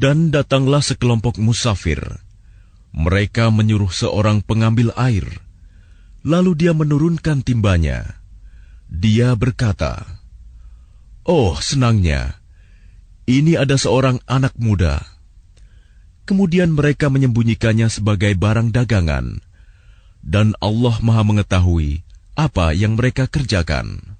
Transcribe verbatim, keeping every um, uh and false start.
Dan datanglah sekelompok musafir. Mereka menyuruh seorang pengambil air, lalu dia menurunkan timbanya. Dia berkata, "Oh, senangnya, ini ada seorang anak muda." Kemudian mereka menyembunyikannya sebagai barang dagangan, dan Allah Maha Mengetahui apa yang mereka kerjakan.